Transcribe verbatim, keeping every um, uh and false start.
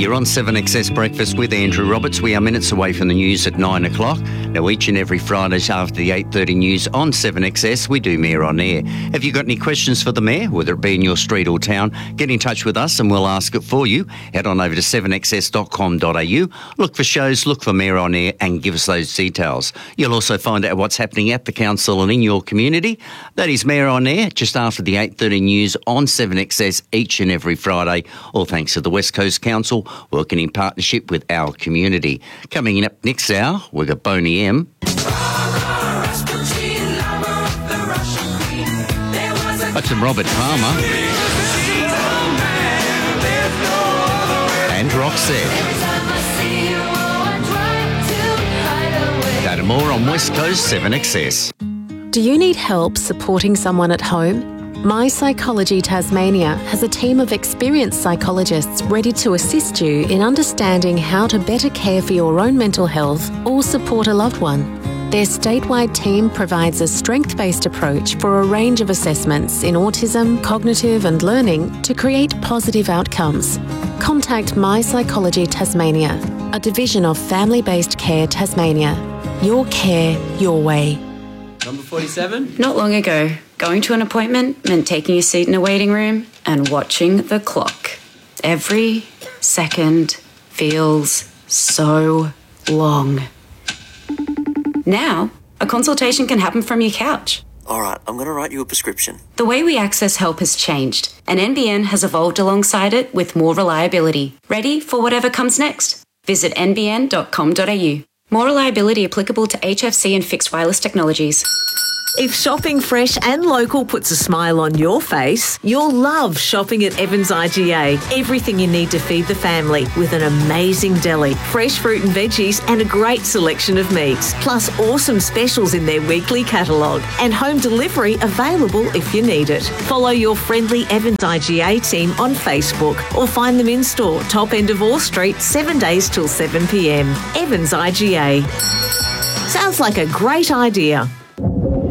You're on seven X S Breakfast with Andrew Roberts. We are minutes away from the news at nine o'clock. Now, each and every Friday after the eight thirty news on seven X S, we do Mayor on Air. Have you got any questions for the Mayor, whether it be in your street or town? Get in touch with us and we'll ask it for you. Head on over to seven x s dot com dot a u. Look for shows, look for Mayor on Air and give us those details. You'll also find out what's happening at the council and in your community. That is Mayor on Air, just after the eight thirty news on seven X S each and every Friday, all thanks to the West Coast Council, working in partnership with our community. Coming in up next hour, we've got Boney M. That's some Robert Palmer. And Roxette. That and more on West Coast seven X S. Do you need help supporting someone at home? My Psychology Tasmania has a team of experienced psychologists ready to assist you in understanding how to better care for your own mental health or support a loved one. Their statewide team provides a strength-based approach for a range of assessments in autism, cognitive and learning to create positive outcomes. Contact My Psychology Tasmania, a division of Family-Based Care Tasmania. Your care, your way. Number forty-seven? Not long ago, going to an appointment meant taking a seat in a waiting room and watching the clock. Every second feels so long. Now, a consultation can happen from your couch. All right, I'm going to write you a prescription. The way we access help has changed, and N B N has evolved alongside it with more reliability. Ready for whatever comes next? Visit n b n dot com dot a u. More reliability applicable to H F C and fixed wireless technologies. If shopping fresh and local puts a smile on your face, you'll love shopping at Evans I G A. Everything you need to feed the family with an amazing deli, fresh fruit and veggies and a great selection of meats. Plus awesome specials in their weekly catalogue and home delivery available if you need it. Follow your friendly Evans I G A team on Facebook or find them in store, top end of Orr Street, seven days till seven p m. Evans I G A. Sounds like a great idea.